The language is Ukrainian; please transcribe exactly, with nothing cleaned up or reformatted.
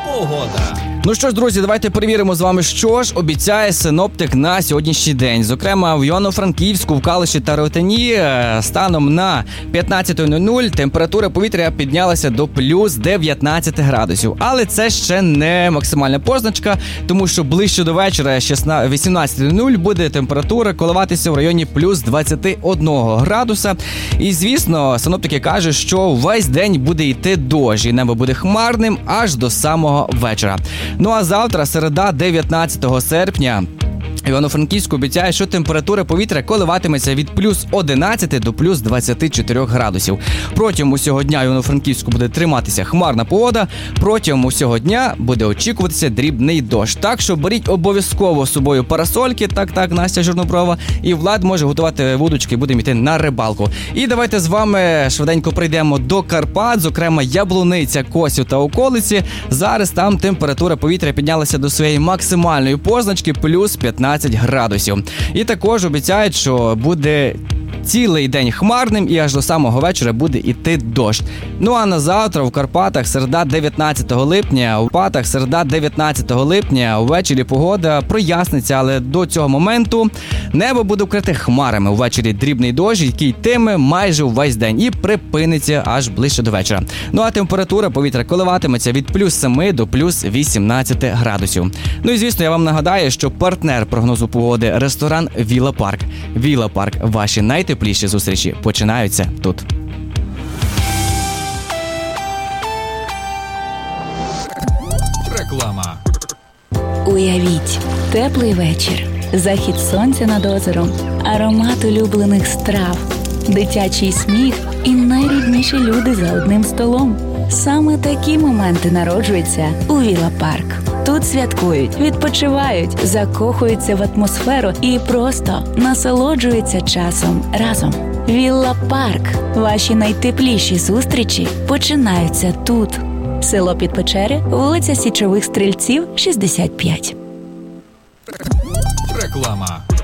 Погода. Ну що ж, друзі, давайте перевіримо з вами, що ж обіцяє синоптик на сьогоднішній день. Зокрема, в Івано-Франківську, в Калуші та Ротині станом на п'ятнадцята нуль нуль температура повітря піднялася до плюс дев'ятнадцять градусів. Але це ще не максимальна позначка, тому що ближче до вечора вісімнадцята нуль нуль буде температура коливатися в районі плюс двадцять один градуса. І, звісно, синоптики кажуть, що весь день буде йти дощ, і небо буде хмарним аж до самого вечора. Ну а завтра, середа, дев'ятнадцятого серпня, Івано-Франківську обіцяє, що температура повітря коливатиметься від плюс одинадцять до плюс двадцять чотири градусів. Протягом усього дня Івано-Франківську буде триматися хмарна погода, протягом усього дня буде очікуватися дрібний дощ. Так що беріть обов'язково з собою парасольки, так-так, Настя Жирноброва, і Влад може готувати вудочки, будемо йти на рибалку. І давайте з вами швиденько прийдемо до Карпат, зокрема Яблуниця, Косів та околиці. Зараз там температура повітря піднялася до своєї максимальної позначки плюс п'ятнадцять градусів. І також обіцяють, що буде цілий день хмарним і аж до самого вечора буде йти дощ. Ну а на завтра в Карпатах середа дев'ятнадцятого липня, у Карпатах середа дев'ятнадцятого липня ввечері погода проясниться, але до цього моменту небо буде вкрите хмарами. Ввечері дрібний дощ, який йтиме майже увесь день і припиниться аж ближче до вечора. Ну а температура повітря коливатиметься від плюс семи до плюс вісімнадцять градусів. Ну і звісно, я вам нагадаю, що партнер прогнозу погоди – ресторан Віла Парк. Віла Парк – ваші найтепліші зустрічі починаються тут. Реклама. Уявіть, теплий вечір, захід сонця над озером, аромат улюблених страв, дитячий сміх і найрідніші люди за одним столом. Саме такі моменти народжуються у Віла Парк. Тут святкують, відпочивають, закохуються в атмосферу і просто насолоджуються часом разом. Вілла Парк. Ваші найтепліші зустрічі починаються тут. Село Підпечери, вулиця Січових Стрільців, шістдесят п'ять. Реклама.